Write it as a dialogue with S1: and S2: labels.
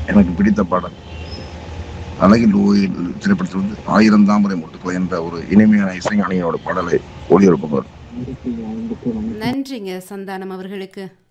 S1: எனக்கு பிடித்த பாடல் அழகில் ஓயில் திரைப்படத்தில் வந்து 1000 தாமரை மொட்டுக்கள் என்ற ஒரு இனிமையான இசைஞானியோட பாடலை ஒளிபரப்புவார்.
S2: நன்றிங்க சந்தானம் அவர்களுக்கு.